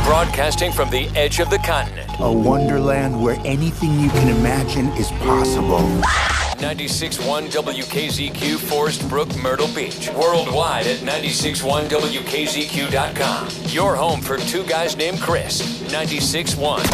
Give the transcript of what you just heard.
Broadcasting from the edge of the continent. A wonderland where anything you can imagine is possible. 96.1 WKZQ, Forest Brook, Myrtle Beach. Worldwide at 96.1WKZQ.com. Your home for two guys named Chris. 96.1.